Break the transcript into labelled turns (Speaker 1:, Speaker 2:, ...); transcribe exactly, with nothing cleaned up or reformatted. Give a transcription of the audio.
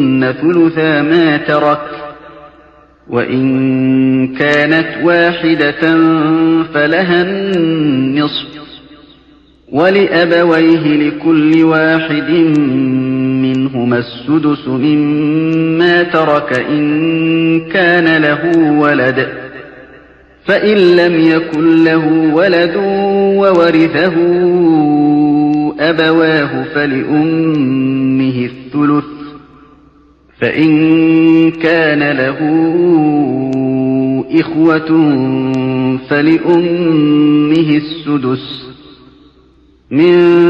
Speaker 1: ثلثا ما ترك، وإن كانت واحدة فلها النصف، ولأبويه لكل واحد منهما السدس مما ترك إن كان له ولد، فإن لم يكن له ولد وورثه أبواه فلأمه الثلث، فإن كان له إخوة فلأمه السدس من